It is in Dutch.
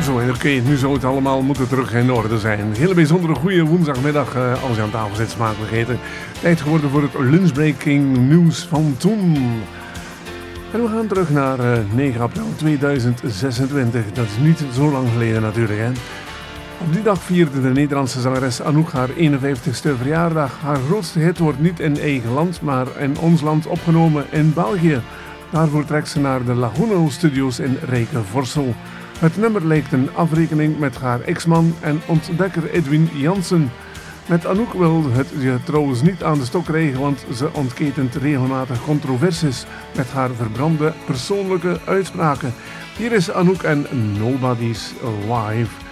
Zo, oké, nu zou het allemaal moeten terug in orde zijn. Een hele bijzondere goede woensdagmiddag als je aan tafel zit smakelijk eten. Tijd geworden voor het lunchbreaking nieuws van toen. En we gaan terug naar 9 april 2026. Dat is niet zo lang geleden natuurlijk, hè. Op die dag vierde de Nederlandse zangeres Anouk haar 51ste verjaardag. Haar grootste hit wordt niet in eigen land, maar in ons land opgenomen in België. Daarvoor trekt ze naar de Laguno Studios in Rijkenvorsel. Het nummer lijkt een afrekening met haar ex-man en ontdekker Edwin Jansen. Met Anouk wil het je trouwens niet aan de stok krijgen, want ze ontketent regelmatig controversies met haar verbrande persoonlijke uitspraken. Hier is Anouk en Nobody's Wife.